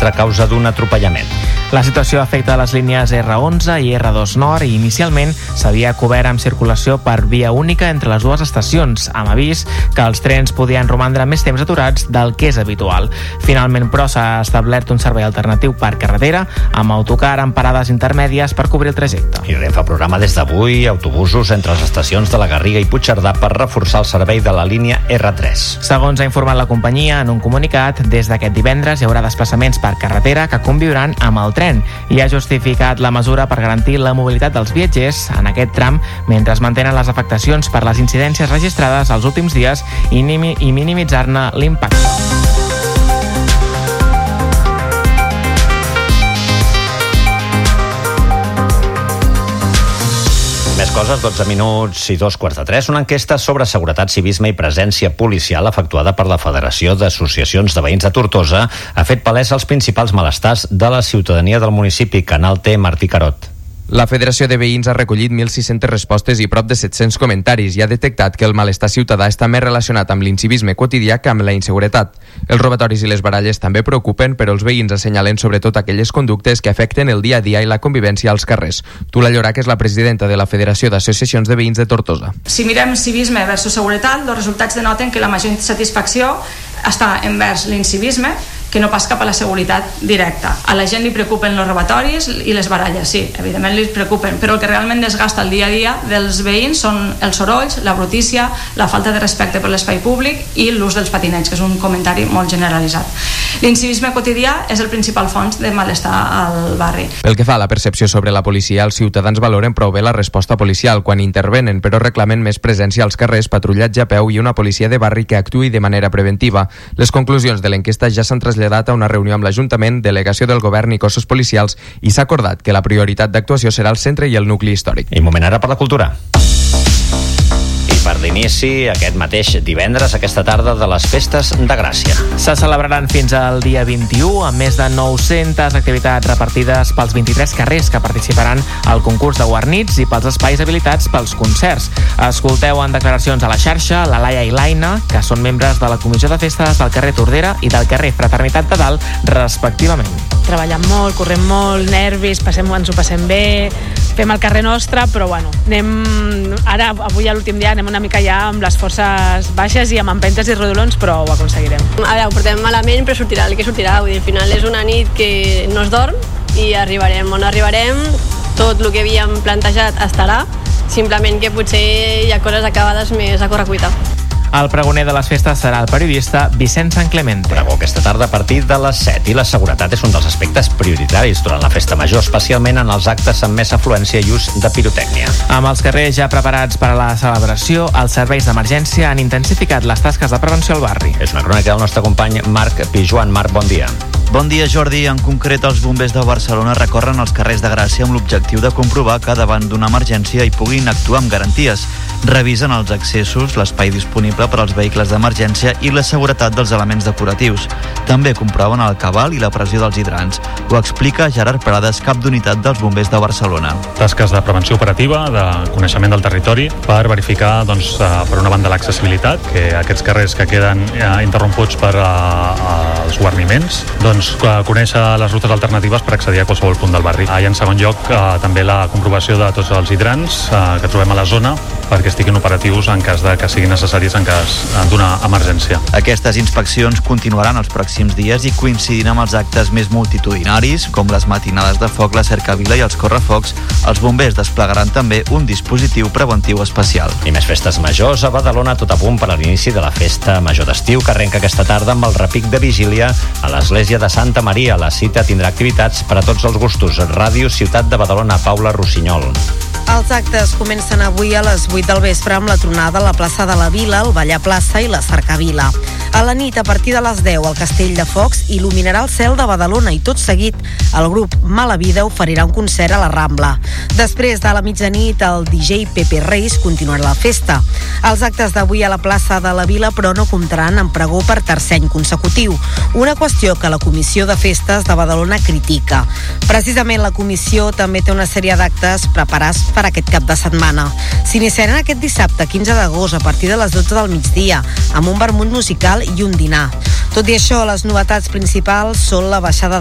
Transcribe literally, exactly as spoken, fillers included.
sinistre a causa d'un atropellament. La situació afecta les línies erre onze i erre dos Nord i inicialment s'havia cobert amb circulació per via única entre les dues estacions, amb avís que els trens podien romandre més temps aturats del que és habitual. Finalment, però, s'ha establert un servei alternatiu per carretera amb autocar amb parades intermèdies per cobrir el trajecte. I Renfe programa des d'avui autobusos entre les estacions de la Garriga i Puigcerdà per reforçar el servei de la línia erre tres. Segons ha informat la companyia en un comunicat, des d'aquest divendres hi haurà desplaçaments per carretera que conviuran amb el tren i ha justificat la mesura per garantir la mobilitat dels viatgers en aquest tram mentre es mantenen les afectacions per les incidències registrades els últims dies i, i minimitzar-ne l'impacte. Més coses, dotze minuts i dos quarts de tres. Una enquesta sobre seguretat, civisme i presència policial efectuada per la Federació d'Associacions de Veïns de Tortosa ha fet palès els principals malestars de la ciutadania del municipi. Canal T, Martí Carot. La Federació de Veïns ha recollit mil sis-centes respostes i prop de set-cents comentaris i ha detectat que el malestar ciutadà està més relacionat amb l'incivisme quotidià que amb la inseguretat. Els robatoris i les baralles també preocupen, però els veïns assenyalen sobretot aquelles conductes que afecten el dia a dia i la convivència als carrers. Tula Llorach és la presidenta de la Federació d'Associacions de Veïns de Tortosa. Si mirem civisme versus seguretat, els resultats denoten que la major satisfacció està envers l'incivisme que no pas cap a la seguretat directa. A la gent li preocupen els robatoris i les baralles, sí, evidentment li preocupen, però el que realment desgasta el dia a dia dels veïns són els sorolls, la brutícia, la falta de respecte per l'espai públic i l'ús dels patinets, que és un comentari molt generalitzat. L'incivisme quotidià és el principal fons de malestar al barri. Pel que fa a la percepció sobre la policia, els ciutadans valoren prou bé la resposta policial quan intervenen, però reclamen més presència als carrers, patrullatge a peu i una policia de barri que actuï de manera preventiva. Les conclusions de l'enquesta ja s'han traslladat a una reunió amb l'Ajuntament, delegació del Govern i cossos policials i s'ha acordat que la prioritat d'actuació serà el centre i el nucli històric. I moment ara per la cultura. Per l'inici, aquest mateix divendres, aquesta tarda de les Festes de Gràcia. Se celebraran fins al dia vint-i-u amb més de nou-centes activitats repartides pels vint-i-tres carrers que participaran al concurs de guarnits i pels espais habilitats pels concerts. Escolteu en declaracions a la xarxa la Laia i l'Aina, que són membres de la Comissió de Festes del carrer Tordera i del carrer Fraternitat de Dalt, respectivament. Treballant molt, correm molt, nervis, passem, ens ho passem bé, fem el carrer nostre, però bueno, anem, ara, avui a l'últim dia, anem una mica ja amb les forces baixes i amb empentes i rodolons, però ho aconseguirem. Ara ho portem malament, però sortirà el que sortirà. Vull dir, al final és una nit que no es dorm i arribarem on arribarem, tot el que havíem plantejat estarà, simplement que potser hi ha coses acabades més a correcuita. El pregoner de les festes serà el periodista Vicent San Clemente. Pregó aquesta tarda a partir de les set i la seguretat és un dels aspectes prioritaris durant la festa major, especialment en els actes amb més afluència i ús de pirotècnia. Amb els carrers ja preparats per a la celebració, els serveis d'emergència han intensificat les tasques de prevenció al barri. És una crònica del nostre company Marc Pijuan. Marc, bon dia. Bon dia, Jordi. En concret, els bombers de Barcelona recorren els carrers de Gràcia amb l'objectiu de comprovar que davant d'una emergència hi puguin actuar amb garanties. Revisen els accessos, l'espai disponible per als vehicles d'emergència i la seguretat dels elements decoratius. També comproven el cabal i la pressió dels hidrants. Ho explica Gerard Prades, cap d'unitat dels bombers de Barcelona. Tasques de prevenció operativa, de coneixement del territori, per verificar, doncs, per una banda, l'accessibilitat, que aquests carrers que queden interromputs per uh, els guarniments, doncs conèixer les rutes alternatives per accedir a qualsevol punt del barri. I en segon lloc, uh, també la comprovació de tots els hidrants uh, que trobem a la zona, perquè estiguin operatius en cas de que siguin necessaris en cas d'una emergència. Aquestes inspeccions continuaran els pròxims dies i coincidint amb els actes més multitudinaris, com les matinades de foc, la cercavila i els correfocs, els bombers desplegaran també un dispositiu preventiu especial. I més festes majors a Badalona, tot a punt per a l'inici de la festa major d'estiu, que arrenca aquesta tarda amb el repic de vigília a l'església de Santa Maria. La cita tindrà activitats per a tots els gustos. Ràdio Ciutat de Badalona, Paula Rossinyol. Els actes comencen avui a les vuit del vespre amb la tronada a la plaça de la Vila, el Ballar Plaça i la Cercavila. A la nit, a partir de les deu, el Castell de Focs il·luminarà el cel de Badalona i tot seguit el grup Mala Vida oferirà un concert a la Rambla. Després de la mitjanit, el D J Pepe Reis continuarà la festa. Els actes d'avui a la plaça de la Vila, però, no comptaran amb pregó per tercer any consecutiu, una qüestió que la Comissió de Festes de Badalona critica. Precisament la comissió també té una sèrie d'actes preparats per aquest cap de setmana. S'iniciaran aquest dissabte, quinze d'agost, a partir de les dotze del migdia, amb un vermut musical i un dinar. Tot i això, les novetats principals són la baixada